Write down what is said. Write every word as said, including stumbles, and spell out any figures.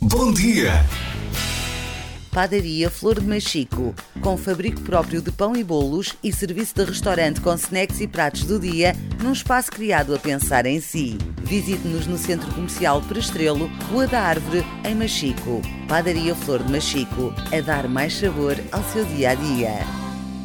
Bom dia! Padaria Flor de Machico, com fabrico próprio de pão e bolos e serviço de restaurante com snacks e pratos do dia, num espaço criado a pensar em si. Visite-nos no Centro Comercial Prestrelo, Rua da Árvore, em Machico. Padaria Flor de Machico, a dar mais sabor ao seu dia-a-dia.